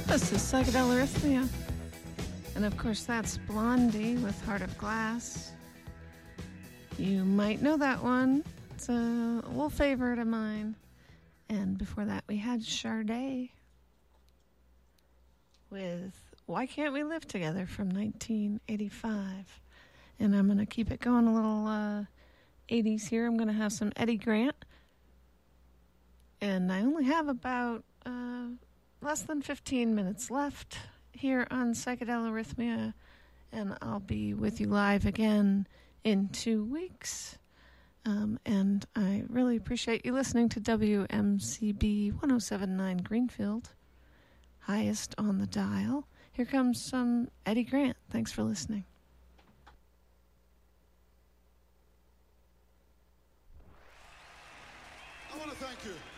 This is Psychedelarrhythmia. And of course, that's Blondie with Heart of Glass. You might know that one. It's a little favorite of mine. And before that, we had Sade with Why Can't We Live Together from 1985. And I'm going to keep it going a little 80s here. I'm going to have some Eddie Grant. And I only have about less than 15 minutes left here on Psychedelarrhythmia, and I'll be with you live again in 2 weeks. And I really appreciate you listening to WMCB 107.9 Greenfield, highest on the dial. Here comes some Eddie Grant. Thanks for listening. I want to thank you.